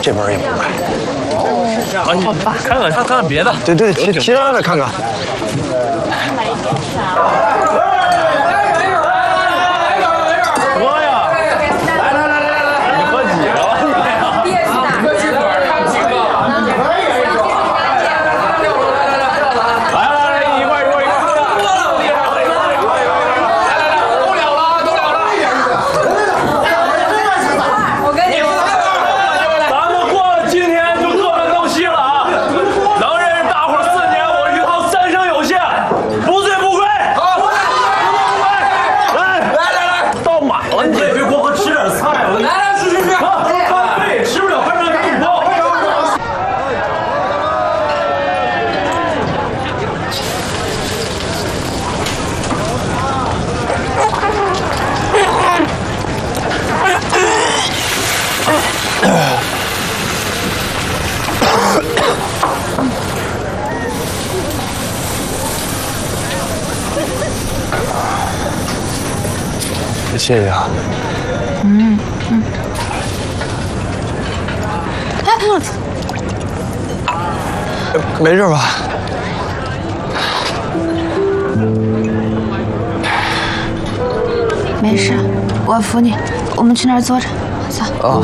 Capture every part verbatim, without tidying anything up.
这本也不买。 好吧，看看看看别的。 对对，其其他的看看。 多呀！来来来来来，你喝几个？喝几个？几个？来来来，一块一块一块。厉害了，厉害了！来来来，都了了，都了了。我跟你说，咱们过了今天就各奔东西了啊！能认识大伙四年，我于涛三生有幸，不醉不归。好，不醉不归。来来来来，倒满了，你别光喝吃点菜，我来来吃吃吃。饭费吃不了，饭上赶紧包。 谢谢啊。 嗯嗯。哎， 没事吧？ 没事，我扶你。我们去那儿坐着，走。 啊。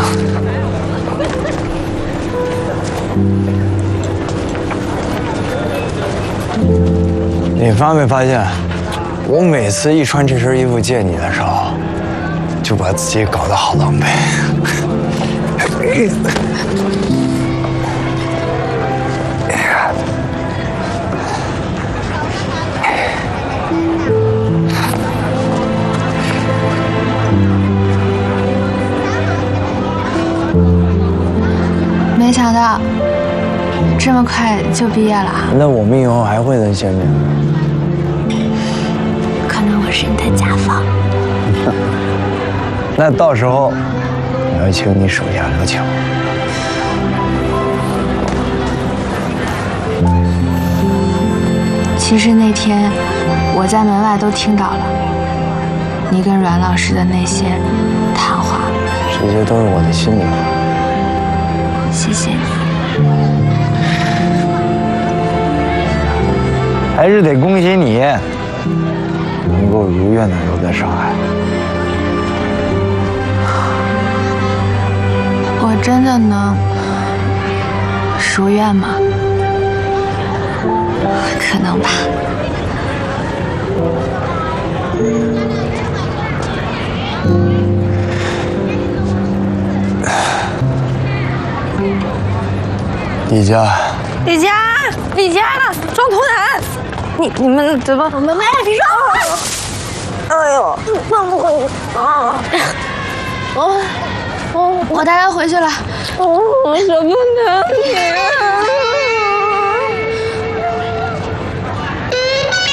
你发没发现，我每次一穿这身衣服见你的时候，就把自己搞得好狼狈。 没想到这么快就毕业了啊！ 那我们以后还会再见面吗？ 可能我是你的甲方。 那到时候我要请你手下留情。 其实那天我在门外都听到了你跟阮老师的那些谈话。 这些都是我的心里话。 谢谢你。 还是得恭喜你，能够如愿的留在上海。 我真的能如愿吗？可能吧。 李佳， 李佳，李佳呢？装童男，你你们怎么？我们没别说。哎呦，放不回去啊！我我我带他回去了。 我我舍不